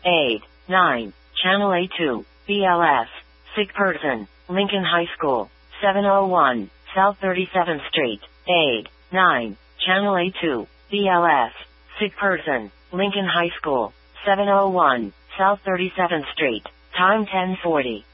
Aid. 9. Channel A2. BLS. Sick person. Lincoln High School. 701. South 37th Street. Aid. 9. Channel A2. BLS. Sick person. Lincoln High School. 701. South 37th Street. Time 10:40.